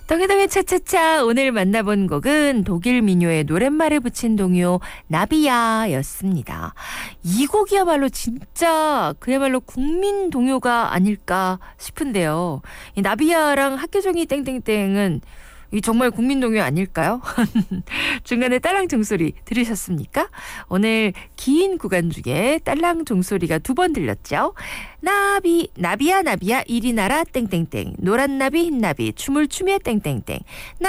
덩이덩이 차차차 오늘 만나본 곡은 독일 민요의 노랫말을 붙인 동요 나비야였습니다. 이 곡이야말로 진짜 그야말로 국민 동요가 아닐까 싶은데요. 이 나비야랑 학교종이 땡땡땡은 이 정말 국민동요 아닐까요? 중간에 딸랑 종소리 들으셨습니까? 오늘 긴 구간 중에 딸랑 종소리가 2번 들렸죠? 나비야 나비야 이리 나라 땡땡땡 노란 나비 흰 나비 춤을 추며 땡땡땡